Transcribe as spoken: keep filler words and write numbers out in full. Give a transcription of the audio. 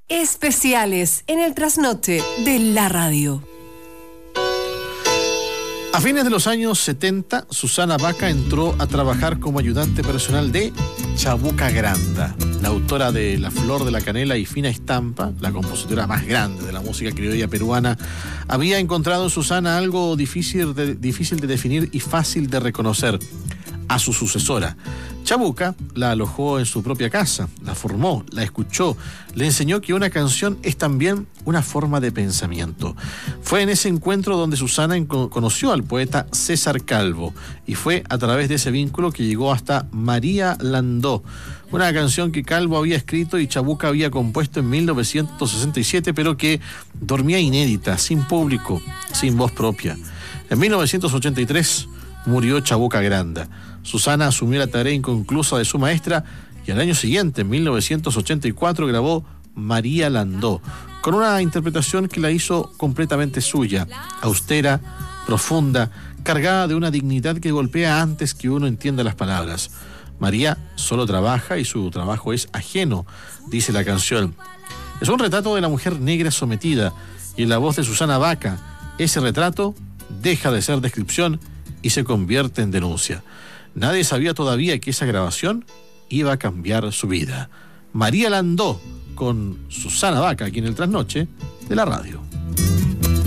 Especiales en el trasnoche de la radio. A fines de los años setenta, Susana Baca entró a trabajar como ayudante personal de Chabuca Granda, la autora de La Flor de la Canela y Fina Estampa, la compositora más grande de la música criolla peruana. Había encontrado en Susana algo difícil de, difícil de definir y fácil de reconocer: a su sucesora. Chabuca la alojó en su propia casa, la formó, la escuchó, le enseñó que una canción es también una forma de pensamiento. Fue en ese encuentro donde Susana conoció al poeta César Calvo, y fue a través de ese vínculo que llegó hasta María Landó, una canción que Calvo había escrito y Chabuca había compuesto en mil novecientos sesenta y siete, pero que dormía inédita, sin público, sin voz propia. En mil novecientos ochenta y tres murió Chabuca Granda. Susana asumió la tarea inconclusa de su maestra y al año siguiente, en mil novecientos ochenta y cuatro, grabó María Landó, con una interpretación que la hizo completamente suya, austera, profunda, cargada de una dignidad que golpea antes que uno entienda las palabras. María solo trabaja y su trabajo es ajeno, dice la canción. Es un retrato de la mujer negra sometida, y en la voz de Susana Baca, ese retrato deja de ser descripción y se convierte en denuncia. Nadie sabía todavía que esa grabación iba a cambiar su vida. María Landó con Susana Baca, aquí en el Trasnoche de la radio.